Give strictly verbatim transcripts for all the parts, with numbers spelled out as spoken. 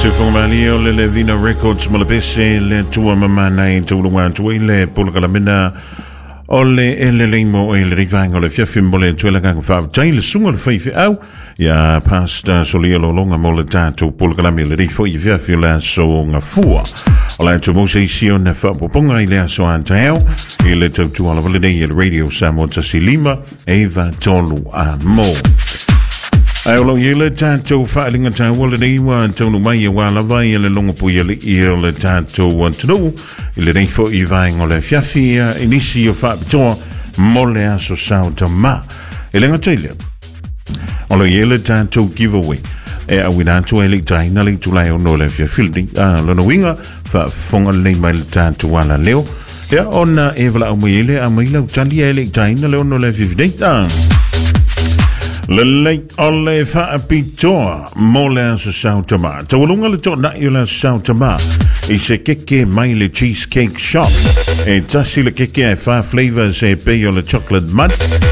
Se fongalio le Levina Records malapese le tua mama nai tulunga tuile pulkalamina ole ele limo ele rivango le fiafimbo le tuela gang fa tail sunga le fai au ya pasta solielo longa mole tatu pulkalami le rifo i fiafila so nga fua ola tu museo na fa ponga ile so antao ile tu tu ala vale le radio samo tasilima eva tolu amo ai lo yele tanto failing at wala dei wa tonu mai wa la vai le longo pu yele ile tanto want to know ile dei fo i vai ngole fiafia inisio fa to mole aso sauta ma ile ngatile olo yele tanto giveaway e a wina to ele tai na le tulai no le fiafildi a lo no winga fa fonga le mai tanto wala leo ya ona evla o mele a mai la tali ele tai na le no le fiafildi ah le lei ole fa apitoa mole so sautama to lunga le to na yula sautama e se keke mai le cheesecake shop e tasi le keke fa flavors e pe yo le chocolate mud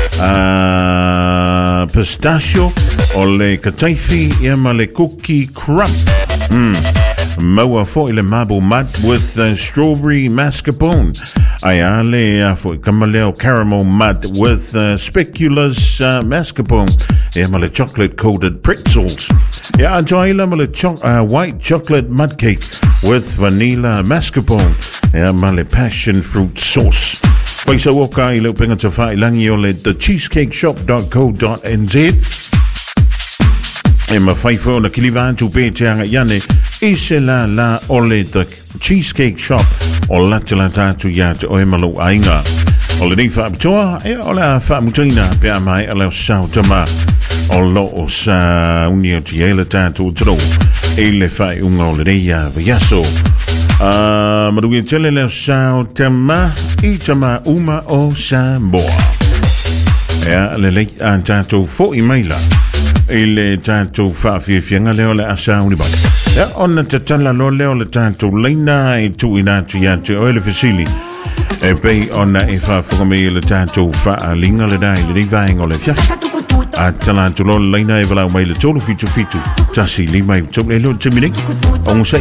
uh, pistachio o le kataifi e ma le cookie crumb mm. Moa for le marble mud with uh, strawberry mascarpone. Ayale uh, for camaleo caramel mud with uh, speculoos uh, mascarpone. Emale chocolate coated pretzels. Yeah, enjoy lemon cho- uh, white chocolate mud cake with vanilla mascarpone. Emale passion fruit sauce. Paisa woka ilo penga tafai langi ole the cheesecake shop dot co dot n z. E ma fai fo na kilivan tu pe tianga yane ise la la ole the cheesecake shop o la tala tatu ya te oe malu ainga o le nei fa abitoa e o la fa mutaina pe a mai ala sao tama o lo o sa unia ti ele tatu tro e le fai unga o le nei ya vayaso a marugi tele le sao tama i tama uma o sa boa e le le an tatu fo i maila ile tanto fa fi fianga leo le asa uniba ya onna tatala lo leo le tanto leina e tu ina tu ya tu ole fasili e pe onna e fa fo me le tanto fa linga le dai le vai ngole fia atala tu lo leina e vala mai le tolu fitu fitu tasi lima i tu le lo temine on